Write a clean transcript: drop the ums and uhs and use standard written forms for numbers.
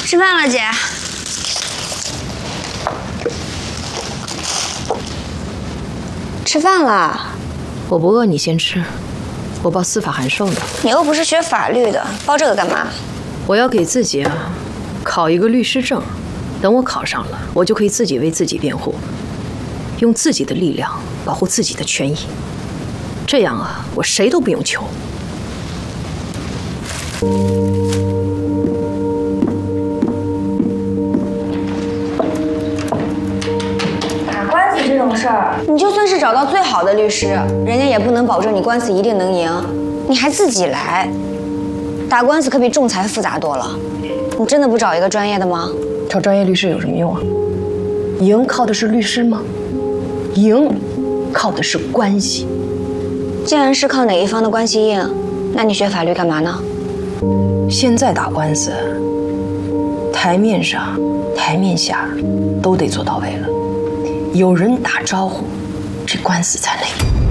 吃饭了，姐。吃饭了。 我不饿，你先吃。我报司法函授呢。 你又不是学法律的，报这个干嘛？ 我要给自己考一个律师证，等我考上了，我就可以自己为自己辩护，用自己的力量保护自己的权益。这样我谁都不用求。 打官司这种事儿，你就算是找到最好的律师，人家也不能保证你官司一定能赢，你还自己来。打官司可比仲裁复杂多了。你真的不找一个专业的吗？ 找专业律师有什么用啊？赢靠的是律师吗？赢靠的是关系。 既然是靠哪一方的关系硬，那你学法律干嘛呢？ 现在打官司，台面上、台面下都得做到位了。有人打招呼，这官司才累。